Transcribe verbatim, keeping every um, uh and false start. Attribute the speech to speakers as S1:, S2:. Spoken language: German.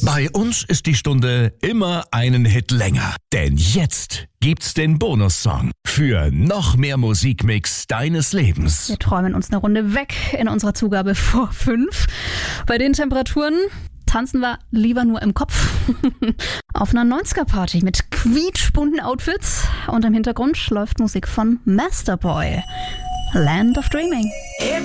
S1: Bei uns ist die Stunde immer einen Hit länger. Denn jetzt gibt's den Bonussong für noch mehr Musikmix deines Lebens.
S2: Wir träumen uns eine Runde weg in unserer Zugabe vor fünf. Bei den Temperaturen tanzen wir lieber nur im Kopf. Auf einer neunziger-Party mit quietschbunten Outfits. Und im Hintergrund läuft Musik von Masterboy. Land of Dreaming.